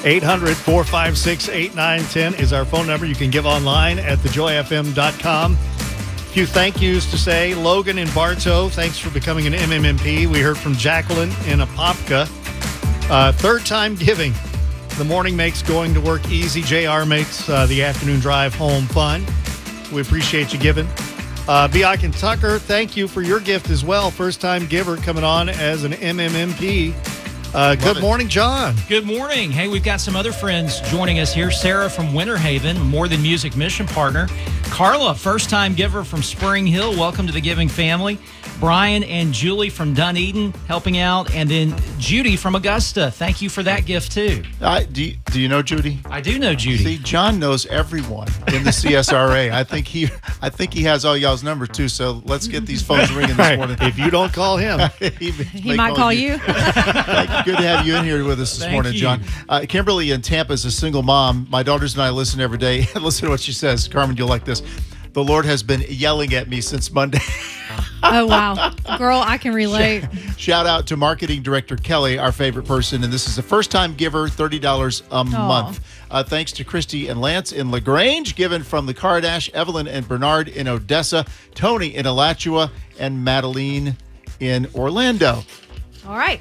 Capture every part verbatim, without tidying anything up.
eight hundred, four five six, eight nine one zero is our phone number. You can give online at the joy f m dot com. A few thank yous to say. Logan in Bartow, thanks for becoming an M M M P. We heard from Jacqueline in Apopka. Uh, third time giving. The morning makes going to work easy. J R makes uh, the afternoon drive home fun. We appreciate you giving. Uh, Biak Tucker, thank you for your gift as well. First time giver coming on as an M M M P. Uh, good it. morning, John. Good morning. Hey, we've got some other friends joining us here. Sarah from Winter Haven, More Than Music mission partner. Carla, first-time giver from Spring Hill. Welcome to the giving family. Brian and Julie from Dunedin helping out. And then Judy from Augusta. Thank you for that gift, too. Uh, do, you, do you know Judy? I do know Judy. See, John knows everyone in the C S R A. I think he I think he has all y'all's numbers, too. So let's get these phones ringing this morning. If you don't call him. he he might call you. you. Good to have you in here with us this Thank morning, you. John. Uh, Kimberly in Tampa is a single mom. My daughters and I listen every day. Listen to what she says. Carmen, you'll like this. The Lord has been yelling at me since Monday. Oh, wow. Girl, I can relate. Shout out to Marketing Director Kelly, our favorite person. And this is a first-time giver, thirty dollars a month. Uh, thanks to Christy and Lance in LaGrange, given from the Cardash, Evelyn and Bernard in Odessa, Tony in Alachua, and Madeline in Orlando. All right.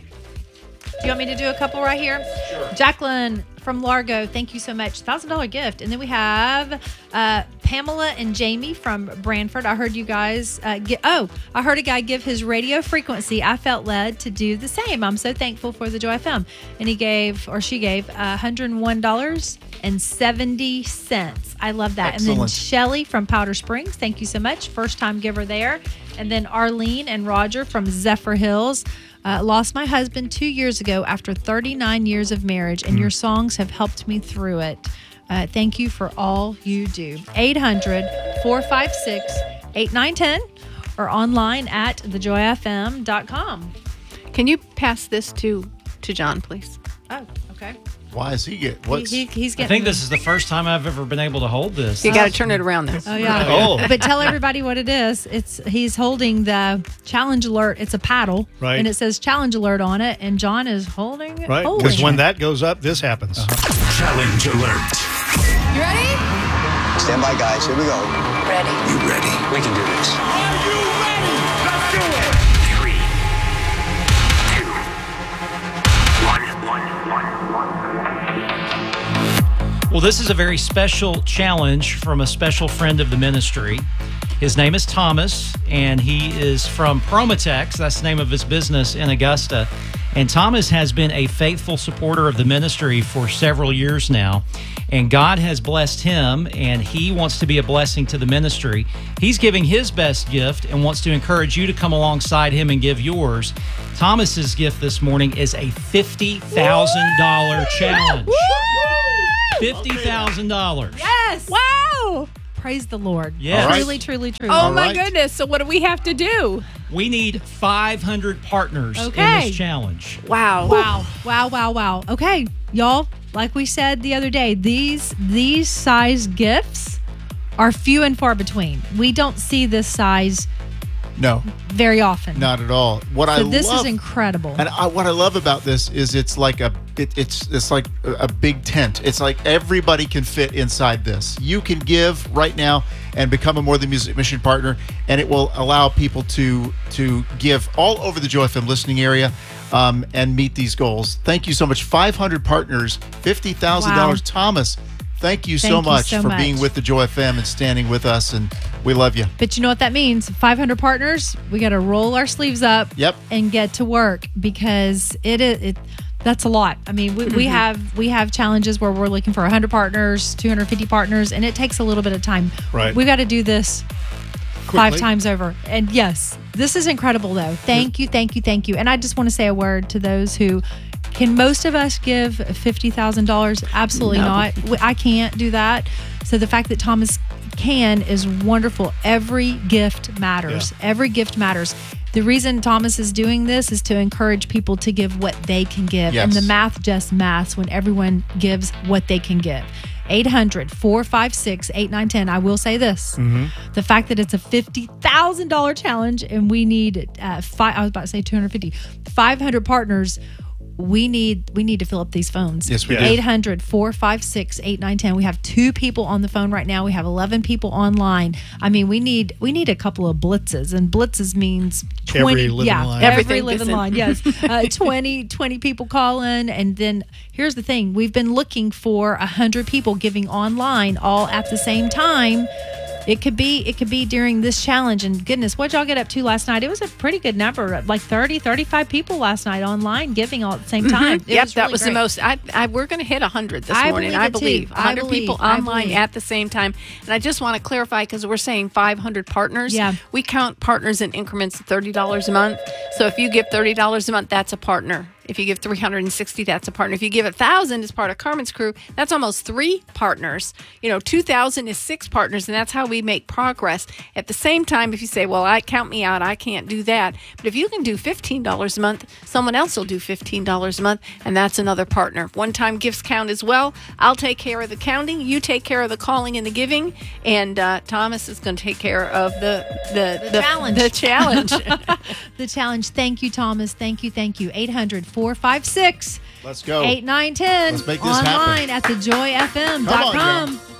Do you want me to do a couple right here? Sure. Jacqueline from Largo, thank you so much. one thousand dollars gift. And then we have uh, Pamela and Jamie from Branford. I heard you guys uh, get, oh, I heard a guy give his radio frequency. I felt led to do the same. I'm so thankful for the Joy F M. And he gave, or she gave, uh, one hundred one dollars and seventy cents. I love that. Excellent. And then Shelly from Powder Springs, thank you so much. First time giver there. And then Arlene and Roger from Zephyr Hills. Uh, lost my husband two years ago after thirty-nine years of marriage, and mm. your songs have helped me through it. Uh, thank you for all you do. eight hundred, four five six, eight nine one zero or online at the joy f m dot com. Can you pass this to to John, please? Oh, okay. Why is he get what's He, he, he's I getting think this is the first time I've ever been able to hold this. You got to turn it around though. Oh, yeah. Oh. But tell everybody what it is. It's He's holding the challenge alert. It's a paddle. Right. And it says challenge alert on it, and John is holding it. Right? holding Because when it. that goes up, this happens. Uh-huh. Challenge alert. You ready? Stand by, guys. Here we go. Ready. You ready? We can do this. Are you ready? Let's do it. Three, two, one, one, one, one. Well, this is a very special challenge from a special friend of the ministry. His name is Thomas, and he is from Promotex. That's the name of his business in Augusta. And Thomas has been a faithful supporter of the ministry for several years now. And God has blessed him, and he wants to be a blessing to the ministry. He's giving his best gift and wants to encourage you to come alongside him and give yours. Thomas's gift this morning is a fifty thousand dollars challenge. fifty thousand dollars. Yes. Wow. Praise the Lord. Yes. All right. Truly, truly, truly. Oh All my right. goodness. So what do we have to do? We need five hundred partners in Okay. this challenge. Wow. Wow. Wow, wow, wow. Okay, y'all, like we said the other day, these these size gifts are few and far between. We don't see this size No, very often. not at all. What I So this love is incredible. And I, what I love about this is it's like a it, it's it's like a, a big tent. It's like everybody can fit inside this. You can give right now and become a More Than Music mission partner, and it will allow people to to give all over the Joy F M listening area um, and meet these goals. Thank you so much. five hundred partners, fifty thousand Wow. dollars. Thomas, thank you so Thank you much so for much. being with the Joy F M and standing with us, and we love you. But you know what that means? five hundred partners, we got to roll our sleeves up Yep. and get to work, because it is it, that's a lot. I mean, we, we have we have challenges where we're looking for one hundred partners, two hundred fifty partners, and it takes a little bit of time. Right. We got to do this Quickly. five times over. And yes, this is incredible though. Thank you, thank you, thank you. And I just want to say a word to those who, can most of us give fifty thousand dollars? Absolutely No. not. We- I can't do that. So the fact that Thomas can is wonderful. Every gift matters. Every gift matters. The reason Thomas is doing this is to encourage people to give what they can give. Yes. And the math just maths when everyone gives what they can give. eight hundred, four five six, eight nine one zero. I will say this. The fact that it's a fifty thousand dollars challenge and we need, uh, five, I was about to say two hundred fifty, five hundred partners, we need we need to fill up these phones. Yes, we Yeah. do. eight hundred, four five six, eight nine one zero. We have two people on the phone right now. We have eleven people online. I mean, we need we need a couple of blitzes, and blitzes means twenty. Every living yeah, line. every Everything living gets in. line. Yes, uh, twenty, twenty people call in, and then here's the thing: we've been looking for a hundred people giving online all at the same time. It could be it could be during this challenge. And goodness, what y'all get up to last night? It was a pretty good number, like thirty, thirty-five people last night online giving all at the same time. It Yep, was that really was great. the most. I, I we're going to hit one hundred this I morning. believe I it too. believe I one hundred believe. people I online believe. at the same time. And I just want to clarify because we're saying five hundred partners. Yeah. We count partners in increments of thirty dollars a month. So if you give thirty dollars a month, that's a partner. If you give three hundred sixty, that's a partner. If you give one thousand as part of Carmen's crew, that's almost three partners. You know, two thousand is six partners, and that's how we make progress. At the same time, if you say, well, I count me out, I can't do that. But if you can do fifteen dollars a month, someone else will do fifteen dollars a month, and that's another partner. One-time gifts count as well. I'll take care of the counting. You take care of the calling and the giving, and uh, Thomas is going to take care of the the, The challenge. The challenge. The challenge. Thank you, Thomas. Thank you, thank you. eight hundred, four five six, Let's go. eight nine one zero. Let's make this happen. Online at the joy f m dot Come on, com. Joe.